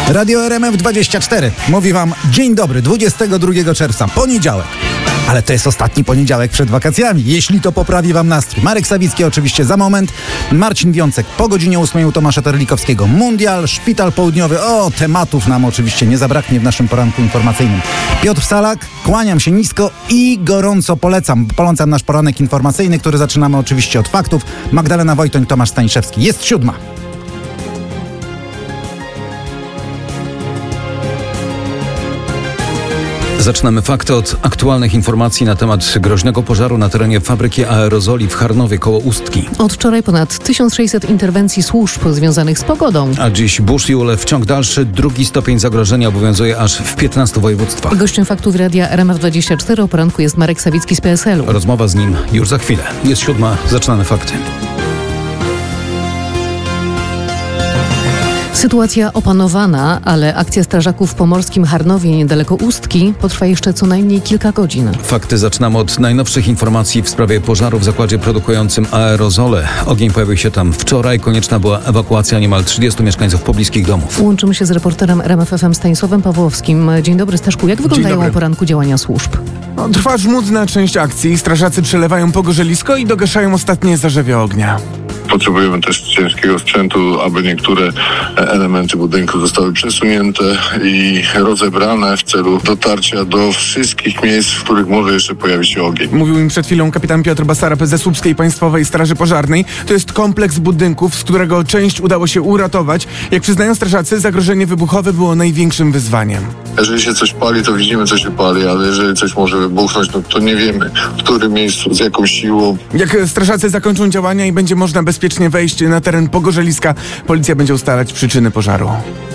Radio RMF24 mówi wam dzień dobry, 22 czerwca, poniedziałek. Ale to jest ostatni poniedziałek przed wakacjami, jeśli to poprawi wam nastrój. Marek Sawicki oczywiście za moment, Marcin Wiącek po godzinie 8 u Tomasza Terlikowskiego. Mundial, Szpital Południowy, tematów nam oczywiście nie zabraknie w naszym poranku informacyjnym. Piotr Salak, kłaniam się nisko i gorąco polecam nasz poranek informacyjny, który zaczynamy oczywiście od faktów. Magdalena Wojtoń, Tomasz Staniszewski. Jest 7:00. Zaczynamy fakty od aktualnych informacji na temat groźnego pożaru na terenie fabryki aerozoli w Charnowie koło Ustki. Od wczoraj ponad 1600 interwencji służb związanych z pogodą. A dziś burz i ulew w ciąg dalszy. 2. stopień zagrożenia obowiązuje aż w 15 województwach. Gościem faktów Radia RMF24 o poranku jest Marek Sawicki z PSL-u. Rozmowa z nim już za chwilę. Jest 7:00, zaczynamy fakty. Sytuacja opanowana, ale akcja strażaków w pomorskim Charnowie niedaleko Ustki potrwa jeszcze co najmniej kilka godzin. Fakty zaczynamy od najnowszych informacji w sprawie pożaru w zakładzie produkującym aerozole. Ogień pojawił się tam wczoraj. Konieczna była ewakuacja niemal 30 mieszkańców pobliskich domów. Łączymy się z reporterem RMF FM Stanisławem Pawłowskim. Dzień dobry, Staszku. Jak wyglądają o poranku działania służb? Trwa żmudna część akcji. Strażacy przelewają pogorzelisko i dogaszają ostatnie zarzewie ognia. Potrzebujemy też ciężkiego sprzętu, aby niektóre elementy budynku zostały przesunięte i rozebrane w celu dotarcia do wszystkich miejsc, w których może jeszcze pojawić się ogień. Mówił im przed chwilą kapitan Piotr Basarap ze Słupskiej Państwowej Straży Pożarnej. To jest kompleks budynków, z którego część udało się uratować. Jak przyznają strażacy, zagrożenie wybuchowe było największym wyzwaniem. Jeżeli się coś pali, to widzimy, co się pali, ale jeżeli coś może wybuchnąć, to nie wiemy, w którym miejscu, z jaką siłą. Jak strażacy zakończą działania i będzie można bezpiecznie wejść na teren pogorzeliska, policja będzie ustalać przyczyny pożaru.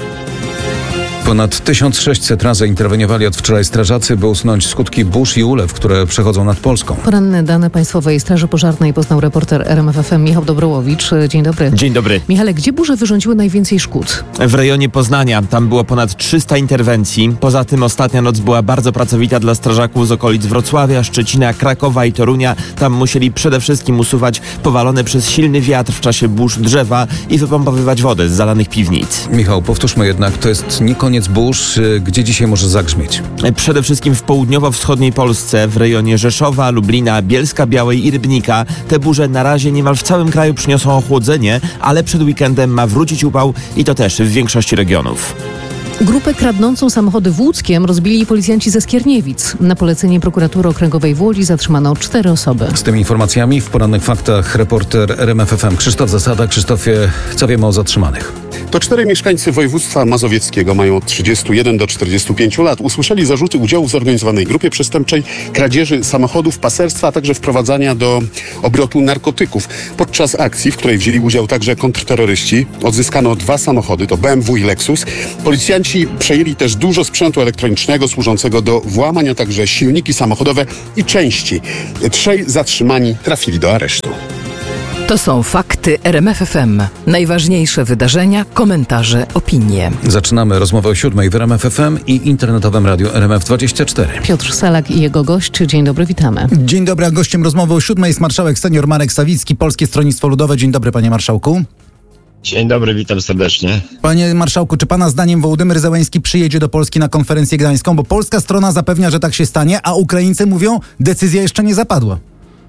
Ponad 1600 razy interweniowali od wczoraj strażacy, by usunąć skutki burz i ulew, które przechodzą nad Polską. Poranne dane Państwowej Straży Pożarnej poznał reporter RMF FM Michał Dobrołowicz. Dzień dobry. Dzień dobry. Michale, gdzie burze wyrządziły najwięcej szkód? W rejonie Poznania. Tam było ponad 300 interwencji. Poza tym ostatnia noc była bardzo pracowita dla strażaków z okolic Wrocławia, Szczecina, Krakowa i Torunia. Tam musieli przede wszystkim usuwać powalone przez silny wiatr w czasie burz drzewa i wypompowywać wodę z zalanych piwnic. Michał, powtórzmy jednak, to jest nie koniec burz. Gdzie dzisiaj może zagrzmieć? Przede wszystkim w południowo-wschodniej Polsce, w rejonie Rzeszowa, Lublina, Bielska-Białej i Rybnika. Te burze na razie niemal w całym kraju przyniosą ochłodzenie, ale przed weekendem ma wrócić upał i to też w większości regionów. Grupę kradnącą samochody w Łódzkiem rozbili policjanci ze Skierniewic. Na polecenie prokuratury okręgowej w Łodzi zatrzymano 4 osoby. Z tymi informacjami w porannych faktach reporter RMF FM Krzysztof Zasada. Krzysztofie, co wiemy o zatrzymanych? To 4 mieszkańcy województwa mazowieckiego, mają od 31 do 45 lat. Usłyszeli zarzuty udziału w zorganizowanej grupie przestępczej, kradzieży samochodów, paserstwa, a także wprowadzania do obrotu narkotyków. Podczas akcji, w której wzięli udział także kontrterroryści, odzyskano 2 samochody, to BMW i Lexus. Policjanci przejęli też dużo sprzętu elektronicznego służącego do włamań, a także silniki samochodowe i części. 3 zatrzymani trafili do aresztu. To są fakty RMF FM. Najważniejsze wydarzenia, komentarze, opinie. Zaczynamy rozmowę o 7:00 w RMF FM i internetowym radiu RMF24. Piotr Salak i jego gość. Dzień dobry, witamy. Dzień dobry, a gościem rozmowy o 7:00 jest marszałek senior Marek Sawicki, Polskie Stronnictwo Ludowe. Dzień dobry, panie marszałku. Dzień dobry, witam serdecznie. Panie marszałku, czy pana zdaniem Wołodymyr Zełenski przyjedzie do Polski na konferencję gdańską? Bo polska strona zapewnia, że tak się stanie, a Ukraińcy mówią, decyzja jeszcze nie zapadła.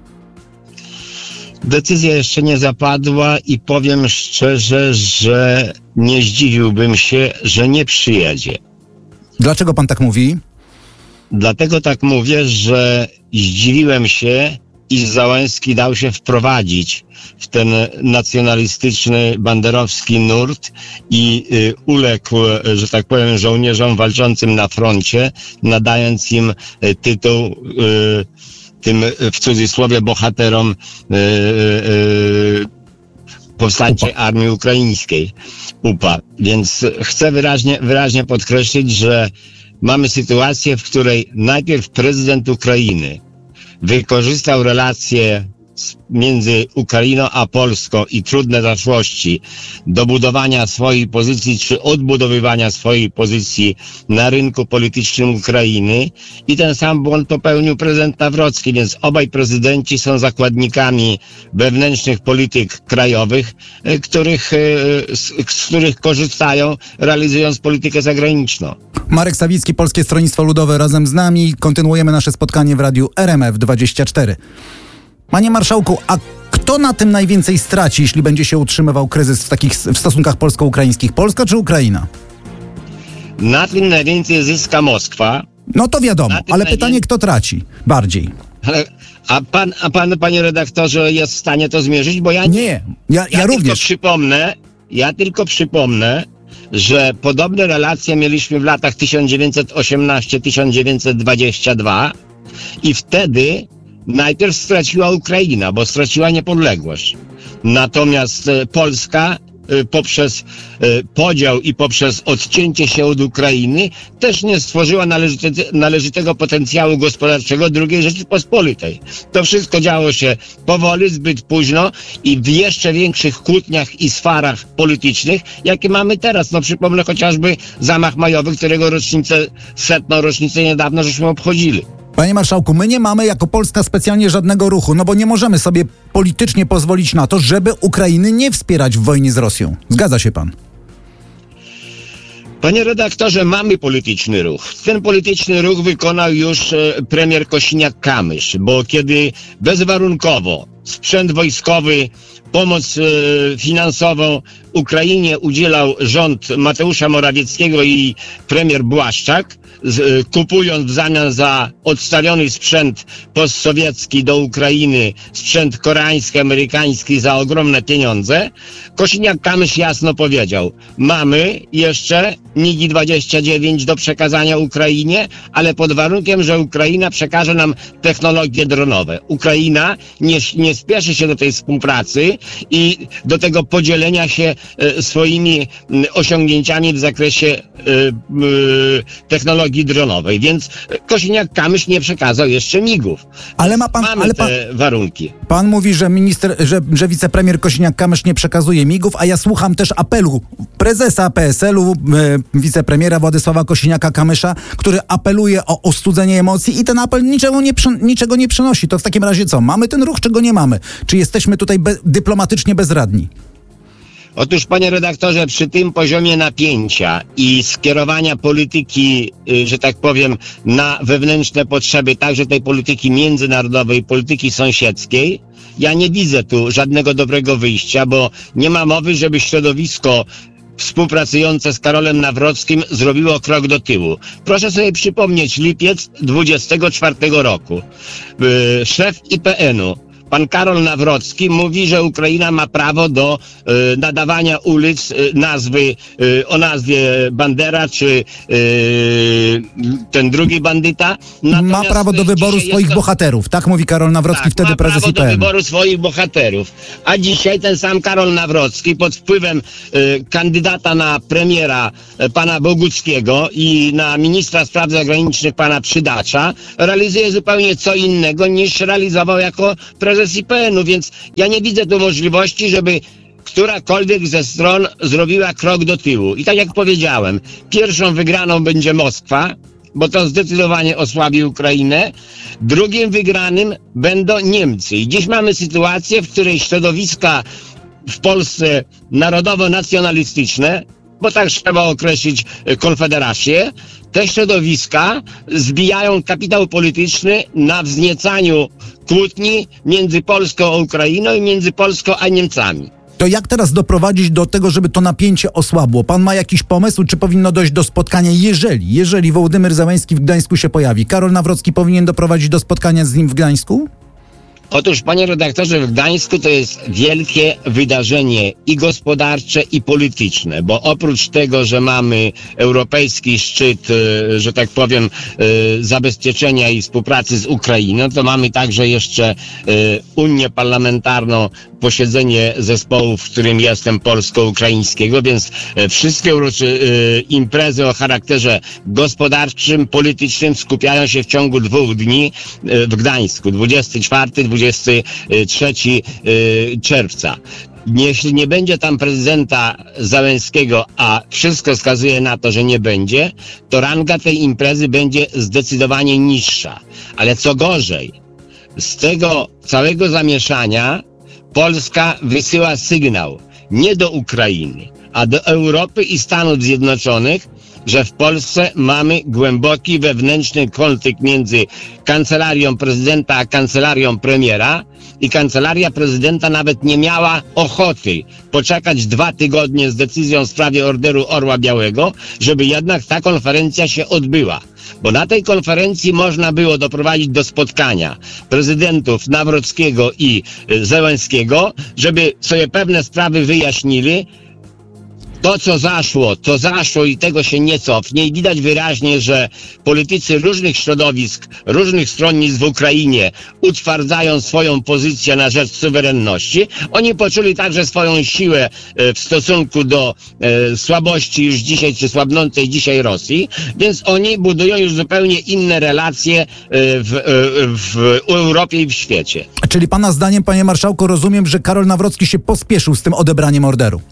Decyzja jeszcze nie zapadła i powiem szczerze, że nie zdziwiłbym się, że nie przyjedzie. Dlaczego pan tak mówi? Dlatego tak mówię, że zdziwiłem się, iż Zełenski dał się wprowadzić w ten nacjonalistyczny, banderowski nurt i uległ, że tak powiem, żołnierzom walczącym na froncie, nadając im tytuł tym w cudzysłowie bohaterom powstańczej armii ukraińskiej, UPA. Więc chcę wyraźnie podkreślić, że mamy sytuację, w której najpierw prezydent Ukrainy wykorzystał relacje między Ukrainą a Polską i trudne zaszłości do budowania swojej pozycji czy odbudowywania swojej pozycji na rynku politycznym Ukrainy i ten sam błąd popełnił prezydent Nawrocki, więc obaj prezydenci są zakładnikami wewnętrznych polityk krajowych, z których korzystają, realizując politykę zagraniczną. Marek Sawicki, Polskie Stronnictwo Ludowe razem z nami. Kontynuujemy nasze spotkanie w radiu RMF24. Panie marszałku, a kto na tym najwięcej straci, jeśli będzie się utrzymywał kryzys w stosunkach polsko-ukraińskich? Polska czy Ukraina? Na tym najwięcej zyska Moskwa. No to wiadomo, ale pytanie, kto traci bardziej? A pan, panie redaktorze, jest w stanie to zmierzyć? Bo ja również. Ja tylko przypomnę, że podobne relacje mieliśmy w latach 1918-1922 i wtedy najpierw straciła Ukraina, bo straciła niepodległość. Natomiast Polska poprzez podział i poprzez odcięcie się od Ukrainy też nie stworzyła należytego potencjału gospodarczego II Rzeczypospolitej. To wszystko działo się powoli, zbyt późno i w jeszcze większych kłótniach i sferach politycznych, jakie mamy teraz. No przypomnę chociażby zamach majowy, którego 100. rocznicę niedawno żeśmy obchodzili. Panie marszałku, my nie mamy jako Polska specjalnie żadnego ruchu, no bo nie możemy sobie politycznie pozwolić na to, żeby Ukrainy nie wspierać w wojnie z Rosją. Zgadza się pan? Panie redaktorze, mamy polityczny ruch. Ten polityczny ruch wykonał już premier Kosiniak-Kamysz, bo kiedy bezwarunkowo sprzęt wojskowy, pomoc finansową Ukrainie udzielał rząd Mateusza Morawieckiego i premier Błaszczak, kupując w zamian za odstawiony sprzęt postsowiecki do Ukrainy sprzęt koreański, amerykański za ogromne pieniądze, Kosiniak-Kamysz jasno powiedział: mamy jeszcze MiG-29 do przekazania Ukrainie, ale pod warunkiem, że Ukraina przekaże nam technologie dronowe. Ukraina nie spieszy się do tej współpracy i do tego podzielenia się swoimi osiągnięciami w zakresie technologii dronowej, więc Kosiniak-Kamysz nie przekazał jeszcze MiG-ów. Ale ma pan, mamy te warunki. Pan mówi, że wicepremier Kosiniak-Kamysz nie przekazuje MiG-ów, a ja słucham też apelu prezesa PSL-u, wicepremiera Władysława Kosiniaka-Kamysza, który apeluje o ostudzenie emocji i ten apel niczego nie przynosi. To w takim razie co? Mamy ten ruch, czego nie mamy? Czy jesteśmy tutaj dyplomatycznie bezradni? Otóż, panie redaktorze, przy tym poziomie napięcia i skierowania polityki, że tak powiem, na wewnętrzne potrzeby, także tej polityki międzynarodowej, polityki sąsiedzkiej, ja nie widzę tu żadnego dobrego wyjścia, bo nie ma mowy, żeby środowisko współpracujące z Karolem Nawrockim zrobiło krok do tyłu. Proszę sobie przypomnieć lipiec 24 roku. Szef IPN-u, pan Karol Nawrocki, mówi, że Ukraina ma prawo do nadawania ulic o nazwie Bandera, czy ten drugi bandyta. Natomiast ma prawo do wyboru swoich bohaterów. Tak mówi Karol Nawrocki, wtedy prezes IPN. Ma prawo do wyboru swoich bohaterów. A dzisiaj ten sam Karol Nawrocki pod wpływem kandydata na premiera pana Boguckiego i na ministra spraw zagranicznych pana Przydacza realizuje zupełnie co innego niż realizował jako prezes IPN-u, więc ja nie widzę tu możliwości, żeby którakolwiek ze stron zrobiła krok do tyłu. I tak jak powiedziałem, pierwszą wygraną będzie Moskwa, bo to zdecydowanie osłabi Ukrainę. Drugim wygranym będą Niemcy. I dziś mamy sytuację, w której środowiska w Polsce narodowo-nacjonalistyczne, bo tak trzeba określić Konfederację, te środowiska zbijają kapitał polityczny na wzniecaniu kłótni między Polską a Ukrainą i między Polską a Niemcami. To jak teraz doprowadzić do tego, żeby to napięcie osłabło? Pan ma jakiś pomysł, czy powinno dojść do spotkania, jeżeli Wołodymyr Zełenski w Gdańsku się pojawi? Karol Nawrocki powinien doprowadzić do spotkania z nim w Gdańsku? Otóż, panie redaktorze, w Gdańsku to jest wielkie wydarzenie i gospodarcze, i polityczne, bo oprócz tego, że mamy europejski szczyt, że tak powiem, zabezpieczenia i współpracy z Ukrainą, to mamy także jeszcze Unię Parlamentarną posiedzenie zespołu, w którym jestem, polsko-ukraińskiego, więc wszystkie imprezy o charakterze gospodarczym, politycznym skupiają się w ciągu 2 dni w Gdańsku, 24-23 czerwca. Jeśli nie będzie tam prezydenta Załęskiego, a wszystko wskazuje na to, że nie będzie, to ranga tej imprezy będzie zdecydowanie niższa. Ale co gorzej, z tego całego zamieszania Polska wysyła sygnał nie do Ukrainy, a do Europy i Stanów Zjednoczonych, że w Polsce mamy głęboki wewnętrzny konflikt między kancelarią prezydenta a kancelarią premiera i kancelaria prezydenta nawet nie miała ochoty poczekać 2 tygodnie z decyzją w sprawie Orderu Orła Białego, żeby jednak ta konferencja się odbyła. Bo na tej konferencji można było doprowadzić do spotkania prezydentów Nawrockiego i Zełenskiego, żeby sobie pewne sprawy wyjaśnili. To, co zaszło i tego się nie cofnie i widać wyraźnie, że politycy różnych środowisk, różnych stronnictw w Ukrainie utwardzają swoją pozycję na rzecz suwerenności. Oni poczuli także swoją siłę w stosunku do słabości już dzisiaj, czy słabnącej dzisiaj Rosji, więc oni budują już zupełnie inne relacje w Europie i w świecie. Czyli pana zdaniem, panie marszałku, rozumiem, że Karol Nawrocki się pospieszył z tym odebraniem orderu?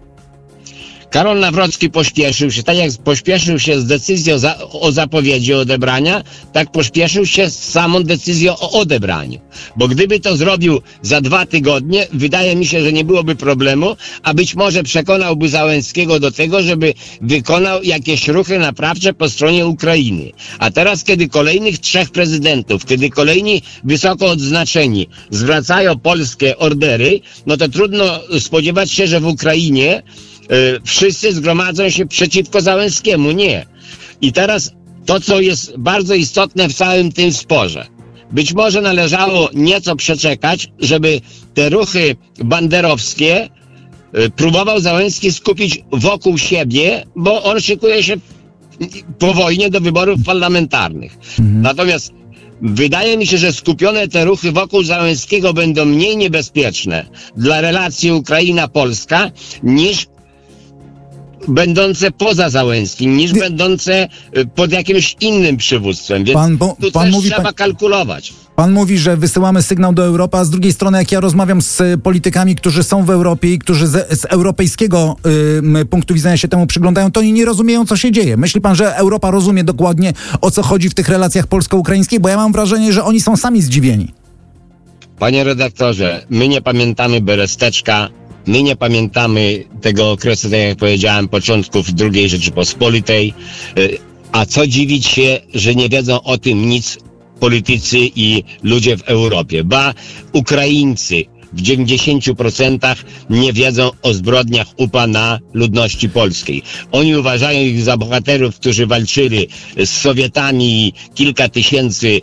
Karol Nawrocki pośpieszył się, tak jak pośpieszył się z decyzją o zapowiedzi odebrania, tak pośpieszył się z samą decyzją o odebraniu. Bo gdyby to zrobił za 2 tygodnie, wydaje mi się, że nie byłoby problemu, a być może przekonałby Załęskiego do tego, żeby wykonał jakieś ruchy naprawcze po stronie Ukrainy. A teraz, kiedy kolejnych 3 prezydentów, kiedy kolejni wysoko odznaczeni zwracają polskie ordery, no to trudno spodziewać się, że w Ukrainie wszyscy zgromadzą się przeciwko Załęskiemu. Nie. I teraz to, co jest bardzo istotne w całym tym sporze. Być może należało nieco przeczekać, żeby te ruchy banderowskie próbował Załęski skupić wokół siebie, bo on szykuje się po wojnie do wyborów parlamentarnych. Natomiast wydaje mi się, że skupione te ruchy wokół Załęskiego będą mniej niebezpieczne dla relacji Ukraina-Polska niż będące poza Załęskim, niż będące pod jakimś innym przywództwem. Więc trzeba kalkulować. Pan mówi, że wysyłamy sygnał do Europy, a z drugiej strony, jak ja rozmawiam z politykami, którzy są w Europie i którzy z europejskiego punktu widzenia się temu przyglądają, to oni nie rozumieją, co się dzieje. Myśli pan, że Europa rozumie dokładnie, o co chodzi w tych relacjach polsko-ukraińskich? Bo ja mam wrażenie, że oni są sami zdziwieni. Panie redaktorze, my nie pamiętamy Beresteczka, my nie pamiętamy tego okresu, tak jak powiedziałem, początków II Rzeczypospolitej, a co dziwić się, że nie wiedzą o tym nic politycy i ludzie w Europie. Ba, Ukraińcy w 90% nie wiedzą o zbrodniach UPA na ludności polskiej. Oni uważają ich za bohaterów, którzy walczyli z Sowietami i kilka tysięcy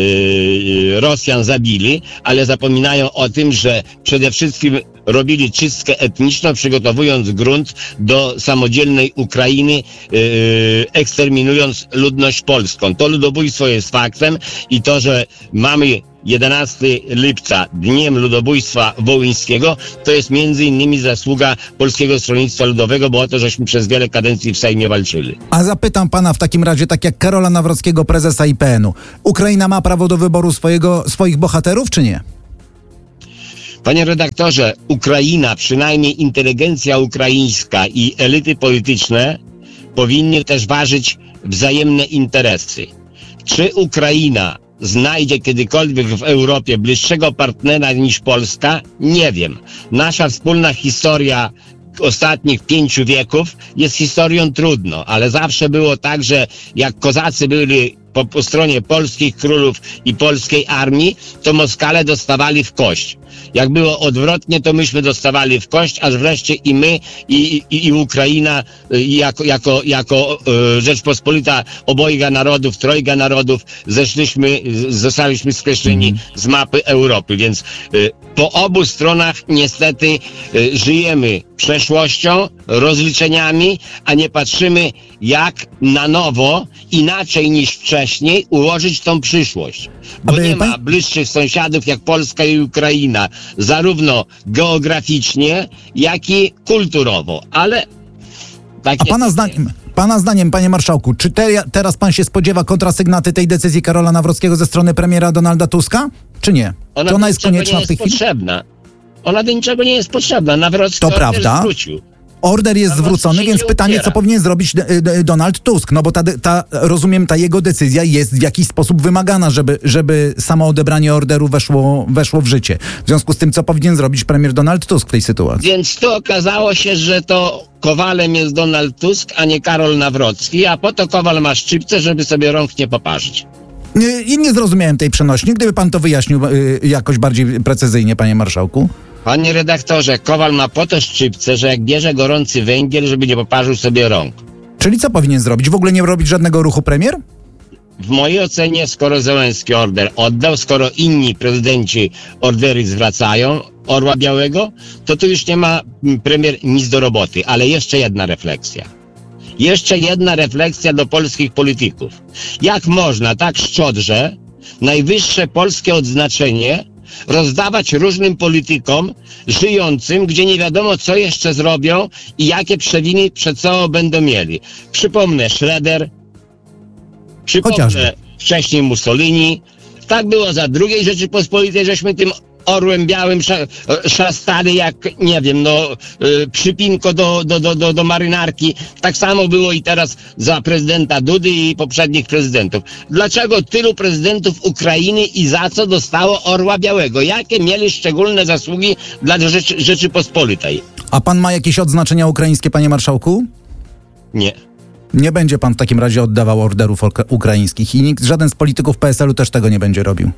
Rosjan zabili, ale zapominają o tym, że przede wszystkim robili czystkę etniczną, przygotowując grunt do samodzielnej Ukrainy, eksterminując ludność polską. To ludobójstwo jest faktem i to, że mamy 11 lipca, Dniem Ludobójstwa Wołyńskiego, to jest między innymi zasługa Polskiego Stronnictwa Ludowego, bo o to żeśmy przez wiele kadencji w Sejmie walczyli. A zapytam pana w takim razie, tak jak Karola Nawrockiego, prezesa IPN-u, Ukraina ma prawo do wyboru swoich bohaterów, czy nie? Panie redaktorze, Ukraina, przynajmniej inteligencja ukraińska i elity polityczne powinny też ważyć wzajemne interesy. Czy Ukraina znajdzie kiedykolwiek w Europie bliższego partnera niż Polska? Nie wiem. Nasza wspólna historia ostatnich 5 wieków jest historią trudną, ale zawsze było tak, że jak kozacy byli po stronie polskich królów i polskiej armii, to Moskale dostawali w kość. Jak było odwrotnie, to myśmy dostawali w kość, aż wreszcie i my, i Ukraina jako Rzeczpospolita obojga narodów, trojga narodów zostaliśmy skreśleni z mapy Europy, więc Po obu stronach niestety żyjemy przeszłością, rozliczeniami, a nie patrzymy, jak na nowo, inaczej niż wcześniej ułożyć tą przyszłość. Bo nie ma bliższych sąsiadów jak Polska i Ukraina, zarówno geograficznie, jak i kulturowo. Ale tak a pana zdaniem, panie marszałku, czy teraz pan się spodziewa kontrasygnaty tej decyzji Karola Nawrockiego ze strony premiera Donalda Tuska, czy nie? Czy ona jest konieczna w tej chwili? Ona do niczego nie jest potrzebna. Nawrocki to prawda. Zwrócił. Order jest zwrócony, więc pytanie, co powinien zrobić Donald Tusk? No bo rozumiem, ta jego decyzja jest w jakiś sposób wymagana, żeby samo odebranie orderu weszło w życie. W związku z tym, co powinien zrobić premier Donald Tusk w tej sytuacji? Więc tu okazało się, że to Kowalem jest Donald Tusk, a nie Karol Nawrocki, a po to Kowal ma szczypce, żeby sobie rąk nie poparzyć. I nie zrozumiałem tej przenośni. Gdyby pan to wyjaśnił jakoś bardziej precyzyjnie, panie marszałku. Panie redaktorze, Kowal ma po to szczypce, że jak bierze gorący węgiel, żeby nie poparzył sobie rąk. Czyli co powinien zrobić? W ogóle nie robić żadnego ruchu premier? W mojej ocenie, skoro Zełenski order oddał, skoro inni prezydenci ordery zwracają, Orła Białego, to tu już nie ma premier nic do roboty. Ale jeszcze jedna refleksja. Jeszcze jedna refleksja do polskich polityków. Jak można tak szczodrze najwyższe polskie odznaczenie rozdawać różnym politykom żyjącym, gdzie nie wiadomo, co jeszcze zrobią i jakie przewiny przed sobą będą mieli. Przypomnę Schroeder, przypomnę wcześniej Mussolini. Tak było za II Rzeczypospolitej, żeśmy tym orłem białym szastali jak, nie wiem, przypinko do marynarki. Tak samo było i teraz za prezydenta Dudy i poprzednich prezydentów. Dlaczego tylu prezydentów Ukrainy i za co dostało Orła Białego? Jakie mieli szczególne zasługi dla Rzeczypospolitej? A pan ma jakieś odznaczenia ukraińskie, panie marszałku? Nie. Nie będzie pan w takim razie oddawał orderów ukraińskich i żaden z polityków PSL-u też tego nie będzie robił.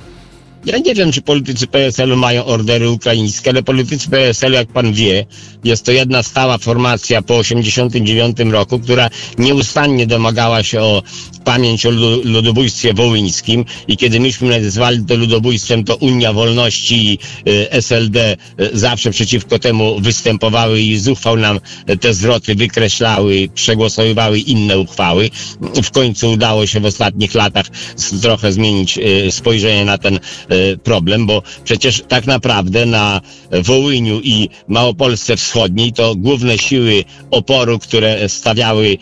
Ja nie wiem, czy politycy PSL-u mają ordery ukraińskie, ale politycy PSL-u, jak pan wie, jest to jedna stała formacja po 1989 roku, która nieustannie domagała się o pamięć o ludobójstwie wołyńskim i kiedy myśmy nazywali to ludobójstwem, to Unia Wolności i SLD zawsze przeciwko temu występowały i z uchwał nam te zwroty wykreślały, przegłosowywały inne uchwały. W końcu udało się w ostatnich latach trochę zmienić spojrzenie na ten problem, bo przecież tak naprawdę na Wołyniu i Małopolsce Wschodniej to główne siły oporu, które stawiały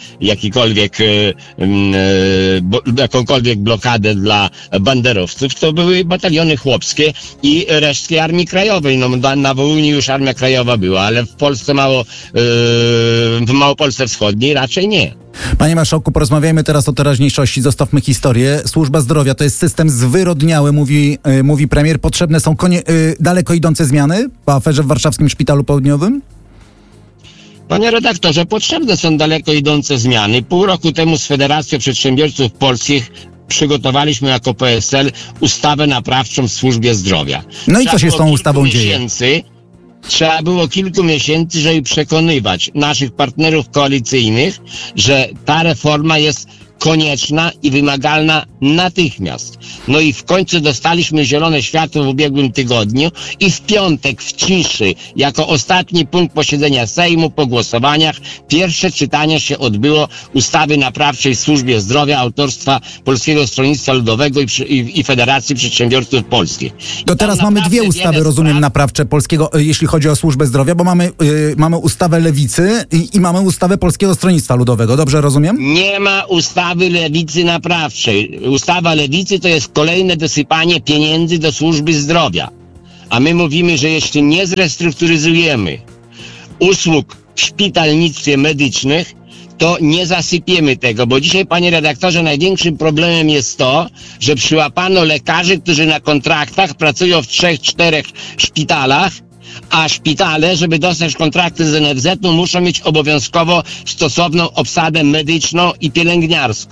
jakąkolwiek blokadę dla banderowców, to były bataliony chłopskie i resztki Armii Krajowej. Na Wołyniu już Armia Krajowa była, ale w Polsce w Małopolsce Wschodniej raczej nie. Panie marszałku, porozmawiajmy teraz o teraźniejszości. Zostawmy historię. Służba zdrowia to jest system zwyrodniały, mówi premier. Potrzebne są daleko idące zmiany po aferze w warszawskim Szpitalu Południowym? Panie redaktorze, potrzebne są daleko idące zmiany. Pół roku temu z Federacją Przedsiębiorców Polskich przygotowaliśmy jako PSL ustawę naprawczą w służbie zdrowia. No i co się z tą ustawą dzieje? Trzeba było kilku miesięcy, żeby przekonywać naszych partnerów koalicyjnych, że ta reforma jest konieczna i wymagalna natychmiast. No i w końcu dostaliśmy zielone światło w ubiegłym tygodniu i w piątek w ciszy, jako ostatni punkt posiedzenia Sejmu po głosowaniach, pierwsze czytanie się odbyło ustawy naprawczej w służbie zdrowia autorstwa Polskiego Stronnictwa Ludowego i Federacji Przedsiębiorców Polskich. To teraz mamy dwie ustawy, rozumiem, naprawcze polskiego, jeśli chodzi o służbę zdrowia, bo mamy ustawę Lewicy i mamy ustawę Polskiego Stronnictwa Ludowego. Dobrze rozumiem? Nie ma ustawy Lewicy naprawczej. Ustawa Lewicy to jest kolejne dosypanie pieniędzy do służby zdrowia. A my mówimy, że jeśli nie zrestrukturyzujemy usług w szpitalnictwie medycznych, to nie zasypiemy tego, bo dzisiaj, panie redaktorze, największym problemem jest to, że przyłapano lekarzy, którzy na kontraktach pracują w 3-4 szpitalach, a szpitale, żeby dostać kontrakty z NFZ-u, muszą mieć obowiązkowo stosowną obsadę medyczną i pielęgniarską.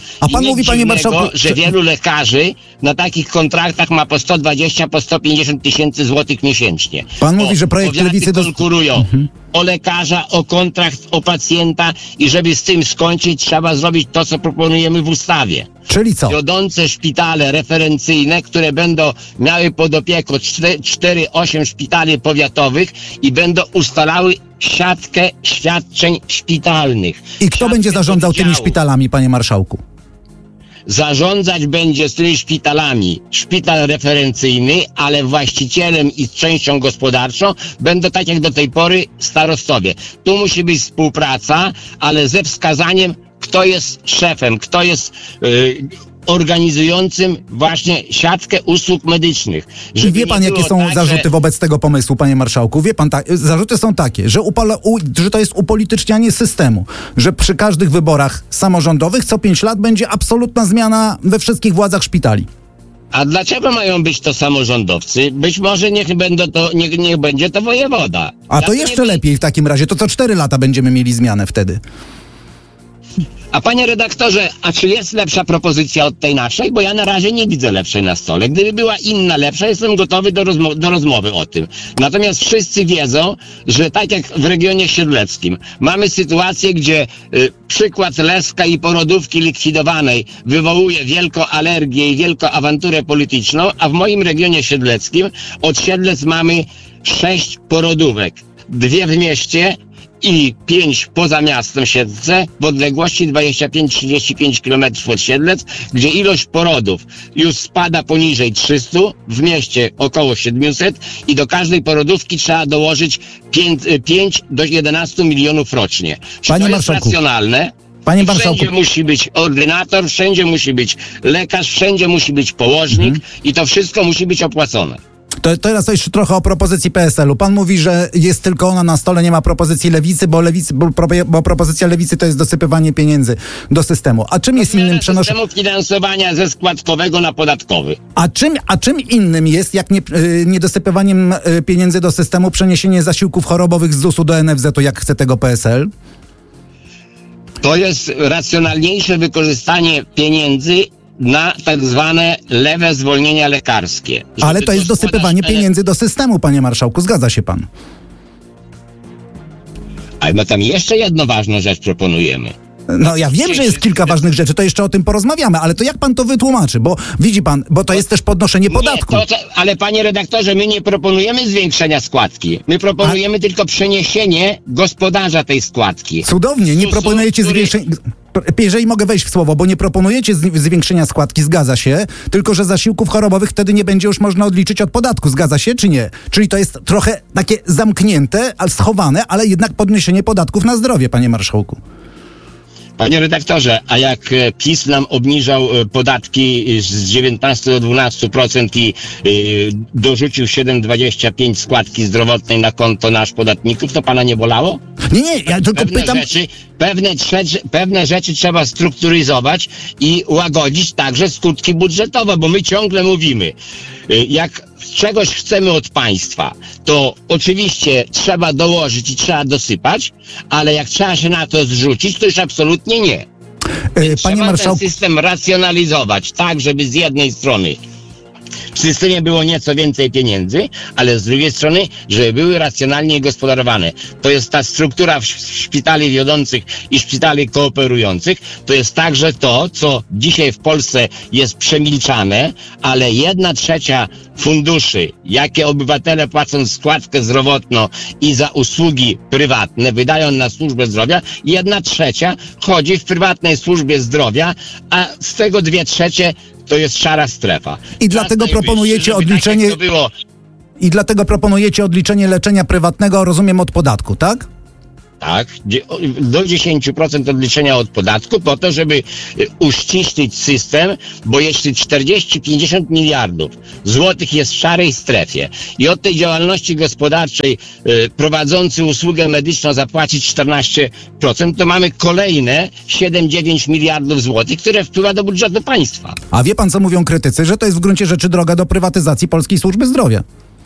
A pan I nic mówi, panie dziwnego, marszałku, że wielu lekarzy na takich kontraktach ma po 120, po 150 tysięcy złotych miesięcznie. Pan mówi, że projekt powiaty Lewicy konkurują o lekarza, o kontrakt, o pacjenta i żeby z tym skończyć, trzeba zrobić to, co proponujemy w ustawie. Czyli co? Wiodące szpitale referencyjne, które będą miały pod opieką 4-8 szpitali powiatowych i będą ustalały siatkę świadczeń szpitalnych. I kto będzie zarządzał tymi szpitalami, panie marszałku? Zarządzać będzie z tymi szpitalami szpital referencyjny, ale właścicielem i częścią gospodarczą będą, tak jak do tej pory, starostowie. Tu musi być współpraca, ale ze wskazaniem, kto jest szefem, kto jest organizującym właśnie siatkę usług medycznych. I wie pan, jakie są zarzuty wobec tego pomysłu, panie marszałku? Wie pan, zarzuty są takie, że to jest upolitycznianie systemu, że przy każdych wyborach samorządowych co 5 lat będzie absolutna zmiana we wszystkich władzach szpitali. A dlaczego mają być to samorządowcy? Być może niech będzie to wojewoda. A to jeszcze lepiej w takim razie, to co 4 lata będziemy mieli zmianę wtedy. A panie redaktorze, a czy jest lepsza propozycja od tej naszej? Bo ja na razie nie widzę lepszej na stole. Gdyby była inna, lepsza, jestem gotowy do rozmowy o tym. Natomiast wszyscy wiedzą, że tak jak w regionie siedleckim mamy sytuację, gdzie przykład Leska i porodówki likwidowanej wywołuje wielką alergię i wielką awanturę polityczną, a w moim regionie siedleckim od Siedlec mamy 6 porodówek. 2 w mieście i 5 poza miastem Siedlce w odległości 25-35 km od Siedlec, gdzie ilość porodów już spada poniżej 300, w mieście około 700 i do każdej porodówki trzeba dołożyć 5 do 11 milionów rocznie. Czy panie to marszałku, jest racjonalne? Panie marszałku, wszędzie musi być ordynator, wszędzie musi być lekarz, wszędzie musi być położnik i to wszystko musi być opłacone. To teraz jeszcze trochę o propozycji PSL-u. Pan mówi, że jest tylko ona na stole, nie ma propozycji Lewicy, bo propozycja Lewicy to jest dosypywanie pieniędzy do systemu. A czym jest innym systemu finansowania ze składkowego na podatkowy? A czym innym jest, jak niedosypywaniem pieniędzy do systemu, przeniesienie zasiłków chorobowych z ZUS-u do NFZ-u, jak chce tego PSL? To jest racjonalniejsze wykorzystanie pieniędzy na tak zwane lewe zwolnienia lekarskie. Ale to jest dosypywanie pieniędzy do systemu, panie marszałku, zgadza się pan? Ale my tam jeszcze jedną ważną rzecz proponujemy. No ja wiem, że jest kilka ważnych rzeczy, to jeszcze o tym porozmawiamy, ale to jak pan to wytłumaczy? Bo widzi pan, bo to jest też podnoszenie podatku. Ale panie redaktorze, my nie proponujemy zwiększenia składki. My proponujemy tylko przeniesienie gospodarza tej składki. Cudownie, nie proponujecie zwiększenia... Jeżeli mogę wejść w słowo, bo nie proponujecie zwiększenia składki, zgadza się, tylko że zasiłków chorobowych wtedy nie będzie już można odliczyć od podatku, zgadza się czy nie? Czyli to jest trochę takie zamknięte, schowane, ale jednak podniesienie podatków na zdrowie, panie marszałku. Panie redaktorze, a jak PiS nam obniżał podatki z 19 do 12% i dorzucił 7,25 składki zdrowotnej na konto nasz podatników, to pana nie bolało? Nie, ja tylko pytam... Pewne rzeczy trzeba strukturyzować i łagodzić także skutki budżetowe, bo my ciągle mówimy, jak czegoś chcemy od państwa, to oczywiście trzeba dołożyć i trzeba dosypać, ale jak trzeba się na to zrzucić, to już absolutnie nie. Panie marszałku, ten system racjonalizować tak, żeby z jednej strony w systemie było nieco więcej pieniędzy, ale z drugiej strony, żeby były racjonalnie gospodarowane. To jest ta struktura szpitali wiodących i szpitali kooperujących. To jest także to, co dzisiaj w Polsce jest przemilczane, ale 1/3 funduszy, jakie obywatele płacą składkę zdrowotną i za usługi prywatne wydają na służbę zdrowia, 1/3 chodzi w prywatnej służbie zdrowia, a z tego 2/3 to jest szara strefa. I dlatego proponujecie odliczenie... I dlatego proponujecie odliczenie leczenia prywatnego, rozumiem, od podatku, tak? Tak, do 10% odliczenia od podatku po to, żeby uściślić system, bo jeśli 40-50 miliardów złotych jest w szarej strefie i od tej działalności gospodarczej prowadzący usługę medyczną zapłacić 14%, to mamy kolejne 7-9 miliardów złotych, które wpływa do budżetu państwa. A wie pan, co mówią krytycy? Że to jest w gruncie rzeczy droga do prywatyzacji polskiej służby zdrowia.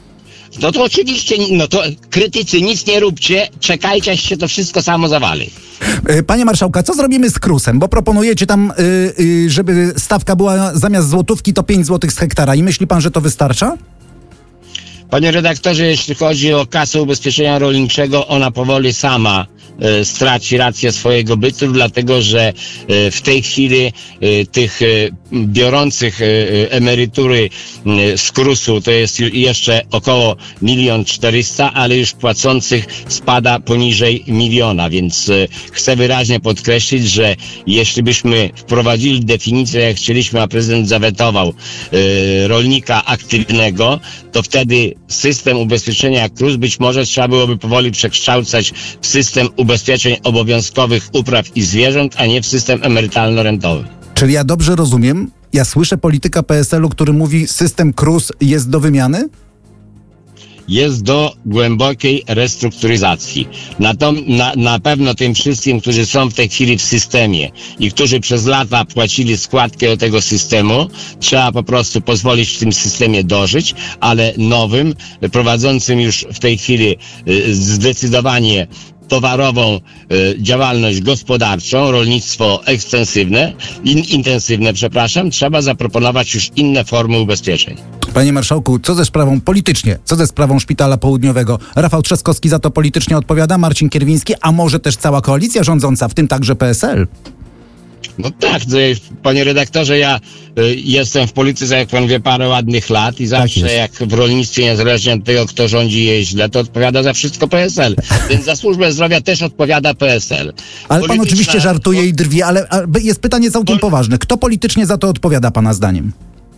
No to oczywiście, no to krytycy, nic nie róbcie, czekajcie, aż się to wszystko samo zawali. Panie marszałka, co zrobimy z KRUS-em? Bo proponujecie tam, żeby stawka była zamiast złotówki to 5 złotych z hektara. I myśli pan, że to wystarcza? Panie redaktorze, jeśli chodzi o kasę ubezpieczenia rolniczego, ona powoli sama straci rację swojego bytu, dlatego że w tej chwili tych biorących emerytury z KRUS-u to jest jeszcze około 1 400 000, ale już płacących spada poniżej 1 000 000, więc chcę wyraźnie podkreślić, że jeśli byśmy wprowadzili definicję, jak chcieliśmy, a prezydent zawetował rolnika aktywnego, to wtedy system ubezpieczenia KRUS być może trzeba byłoby powoli przekształcać w system ubezpieczeń obowiązkowych upraw i zwierząt, a nie w system emerytalno-rentowy. Czyli ja dobrze rozumiem, ja słyszę polityka PSL-u, który mówi, system KRUS jest do wymiany? Jest do głębokiej restrukturyzacji. Na pewno tym wszystkim, którzy są w tej chwili w systemie i którzy przez lata płacili składki do tego systemu, trzeba po prostu pozwolić w tym systemie dożyć, ale nowym, prowadzącym już w tej chwili zdecydowanie towarową działalność gospodarczą, rolnictwo intensywne, trzeba zaproponować już inne formy ubezpieczeń. Panie marszałku, co ze sprawą politycznie? Co ze sprawą Szpitala Południowego? Rafał Trzaskowski za to politycznie odpowiada, Marcin Kierwiński, a może też cała koalicja rządząca, w tym także PSL? No tak, panie redaktorze, ja jestem w polityce, jak pan wie, parę ładnych lat i zawsze jak w rolnictwie, niezależnie od tego, kto rządzi, jest źle, to odpowiada za wszystko PSL. Więc za służbę zdrowia też odpowiada PSL. Ale pan oczywiście żartuje i drwi, ale jest pytanie całkiem poważne. Kto politycznie za to odpowiada pana zdaniem?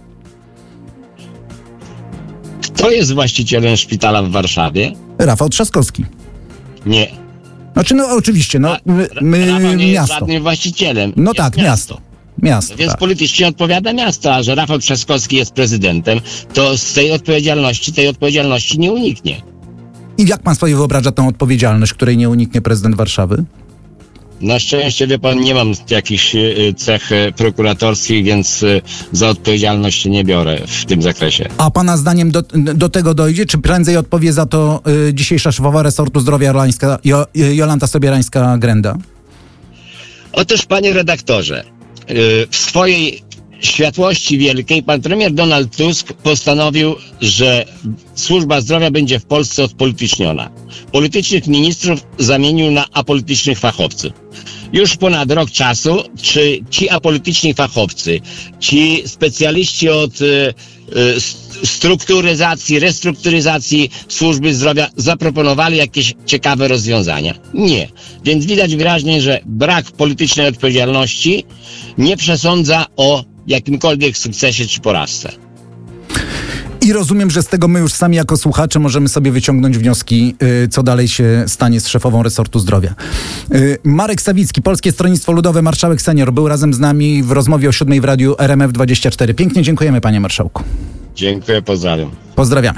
Kto jest właścicielem szpitala w Warszawie? Rafał Trzaskowski. Nie. Znaczy, no oczywiście, no Rafał nie jest miasto. żadnym właścicielem. No tak, miasto. Miasto, więc tak. politycznie odpowiada miasto, a że Rafał Trzaskowski jest prezydentem, to z tej odpowiedzialności nie uniknie. I jak pan sobie wyobraża tę odpowiedzialność, której nie uniknie prezydent Warszawy? Na szczęście, wie pan, nie mam jakichś cech prokuratorskich, więc za odpowiedzialność się nie biorę w tym zakresie. A pana zdaniem do tego dojdzie? Czy prędzej odpowie za to dzisiejsza szefowa resortu zdrowia Jolanta Sobierańska-Grenda? Otóż, panie redaktorze, w swojej światłości wielkiej pan premier Donald Tusk postanowił, że służba zdrowia będzie w Polsce odpolityczniona. Politycznych ministrów zamienił na apolitycznych fachowców. Już ponad rok czasu, czy ci apolityczni fachowcy, ci specjaliści od strukturyzacji, restrukturyzacji służby zdrowia zaproponowali jakieś ciekawe rozwiązania? Nie. Więc widać wyraźnie, że brak politycznej odpowiedzialności nie przesądza o jakimkolwiek sukcesie czy porażce. I rozumiem, że z tego my już sami jako słuchacze możemy sobie wyciągnąć wnioski, co dalej się stanie z szefową resortu zdrowia. Marek Sawicki, Polskie Stronnictwo Ludowe, marszałek senior, był razem z nami w rozmowie o 7 w radiu RMF24. Pięknie dziękujemy, panie marszałku. Dziękuję, pozdrawiam. Pozdrawiamy.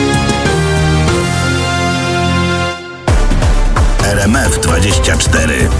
RMF24.